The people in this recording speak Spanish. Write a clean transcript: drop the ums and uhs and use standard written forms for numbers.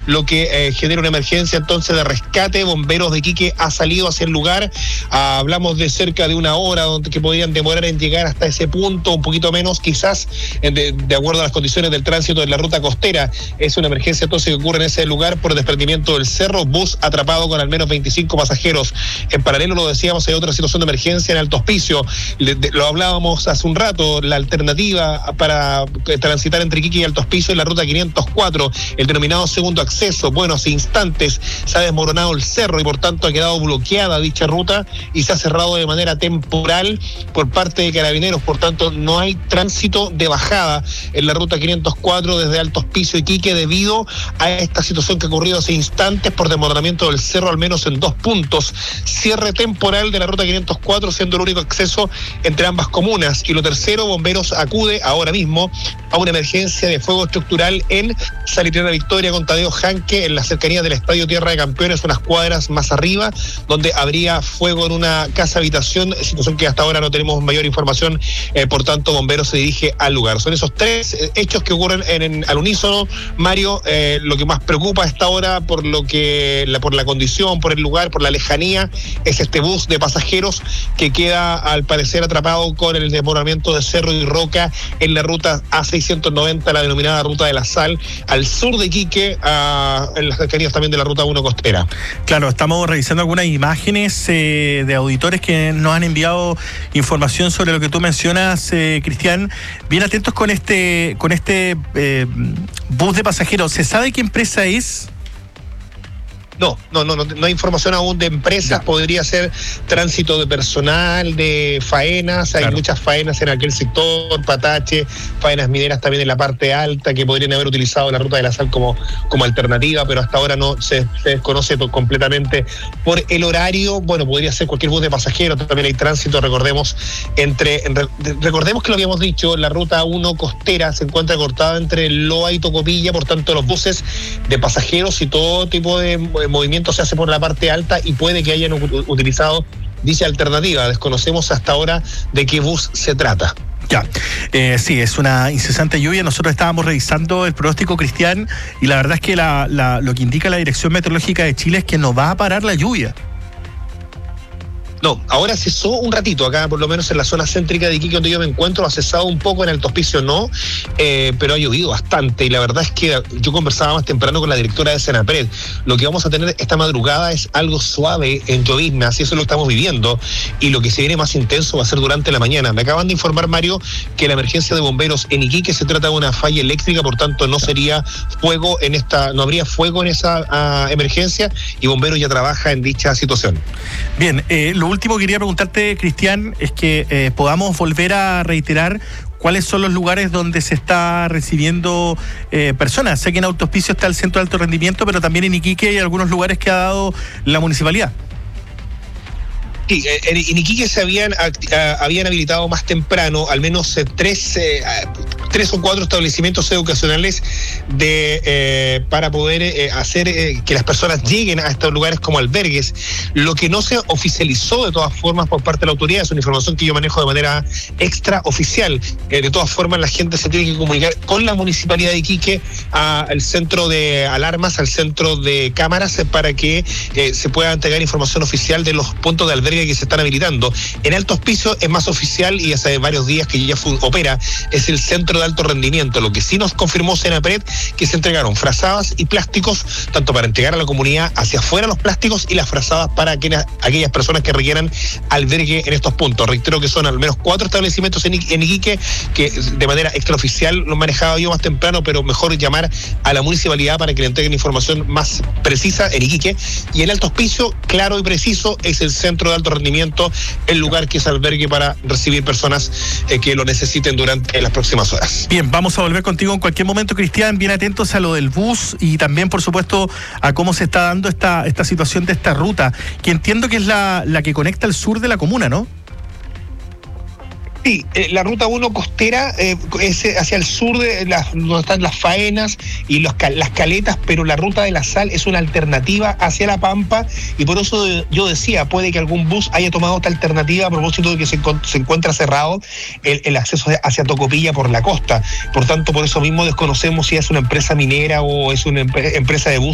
lo que genera una emergencia entonces de rescate. Bomberos de Iquique ha salido hacia el lugar. Hablamos de cerca de una hora que podrían demorar en llegar hasta ese punto, un poquito menos quizás, de acuerdo a las condiciones del tránsito de la ruta costera. Es una emergencia entonces que ocurre en ese lugar por desprendimiento del cerro, bus atrapado con al menos 25 pasajeros. En paralelo, lo decíamos, hay otra situación de emergencia en Alto Hospicio. Lo hablábamos hace un rato, la alternativa para transitar entre Iquique y Alto Hospicio es la ruta 504, el denominado segundo acceso. Bueno, hace instantes se ha desmoronado el cerro y por tanto ha quedado bloqueada dicha ruta y se ha cerrado de manera temporal por parte de Carabineros. Por tanto, no hay tránsito de bajada en la ruta 504 desde Alto Hospicio y Iquique debido a esta situación que ha ocurrido hace instantes por desmoronamiento del cerro, al menos en 2 puntos. Cierre temporal de la ruta 504, siendo el único acceso entre ambas comunas. Y lo tercero, Bomberos acude ahora mismo a una emergencia de fuego estructural en Salitrera Victoria con Tadeo Janque, en la cercanía del Estadio Tierra de Campeones, unas cuadras más arriba, donde habría fuego en una casa habitación, situación que hasta ahora no tenemos mayor información, por tanto Bomberos se dirige al lugar. Son esos 3 hechos que ocurren al unísono, Mario. Lo que más preocupa a esta hora por la condición, por el lugar, por la lejanía, es este bus de pasajeros que queda al parecer atrapado con el desmoronamiento de Cerro y Roca en la ruta A690, la denominada Ruta de la Sal, al sur de Iquique, en las cercanías también de la Ruta 1 costera. Claro, estamos revisando algunas imágenes de auditores que nos han enviado información sobre lo que tú mencionas, Cristian. Bien atentos con este bus de pasajeros. ¿Se sabe qué empresa es? No hay información aún de empresas. Ya. Podría ser tránsito de personal, de faenas. Claro. Hay muchas faenas en aquel sector, Patache, faenas mineras también en la parte alta, que podrían haber utilizado la Ruta de la Sal como alternativa, pero hasta ahora no se desconoce completamente por el horario. Bueno, podría ser cualquier bus de pasajeros, también hay tránsito, recordemos que lo habíamos dicho, la Ruta 1 costera se encuentra cortada entre Loa y Tocopilla, por tanto los buses de pasajeros y todo tipo de movimiento se hace por la parte alta y puede que hayan utilizado dicha alternativa. Desconocemos hasta ahora de qué bus se trata. Ya, sí, es una incesante lluvia. Nosotros estábamos revisando el pronóstico, Cristian, y la verdad es que lo que indica la Dirección Meteorológica de Chile es que no va a parar la lluvia. No, ahora cesó un ratito acá, por lo menos en la zona céntrica de Iquique, donde yo me encuentro, ha cesado un poco, en Alto Hospicio no, pero ha llovido bastante, y la verdad es que yo conversaba más temprano con la directora de Senapred. Lo que vamos a tener esta madrugada es algo suave en lloviznas, y eso lo estamos viviendo, y lo que se viene más intenso va a ser durante la mañana. Me acaban de informar, Mario, que la emergencia de bomberos en Iquique se trata de una falla eléctrica, por tanto no habría fuego en esa emergencia, y bomberos ya trabaja en dicha situación. Bien, lo último que quería preguntarte, Cristian, es que podamos volver a reiterar cuáles son los lugares donde se está recibiendo personas. Sé que en Alto Hospicio está el Centro de Alto Rendimiento, pero también en Iquique hay algunos lugares que ha dado la municipalidad. Sí, en Iquique se habían habilitado más temprano al menos 3 o 4 establecimientos educacionales para poder hacer que las personas lleguen a estos lugares como albergues. Lo que no se oficializó de todas formas por parte de la autoridad, es una información que yo manejo de manera extraoficial. De todas formas, la gente se tiene que comunicar con la municipalidad de Iquique, al centro de alarmas, al centro de cámaras, para que se pueda entregar información oficial de los puntos de albergue que se están habilitando. En Alto Hospicio es más oficial y hace varios días que ya opera, es el Centro de Alto Rendimiento. Lo que sí nos confirmó Senapred, que se entregaron frazadas y plásticos, tanto para entregar a la comunidad hacia afuera los plásticos y las frazadas para aquellas personas que requieran albergue en estos puntos. Reitero que son al menos 4 establecimientos en Iquique, que de manera extraoficial lo manejaba yo más temprano, pero mejor llamar a la municipalidad para que le entreguen información más precisa en Iquique. Y en Alto Hospicio, claro y preciso, es el Centro de Alto Rendimiento, el lugar que es albergue para recibir personas que lo necesiten durante las próximas horas. Bien, vamos a volver contigo en cualquier momento, Cristian, bien atentos a lo del bus y también, por supuesto, a cómo se está dando esta situación de esta ruta, que entiendo que es la que conecta el sur de la comuna, ¿no? Sí, la ruta 1 costera es hacia el sur donde están las faenas y las caletas, pero la ruta de la Sal es una alternativa hacia La Pampa, y por eso yo decía, puede que algún bus haya tomado esta alternativa a propósito de que se encuentra cerrado el acceso hacia Tocopilla por la costa. Por tanto, por eso mismo desconocemos si es una empresa minera o es una empresa de bus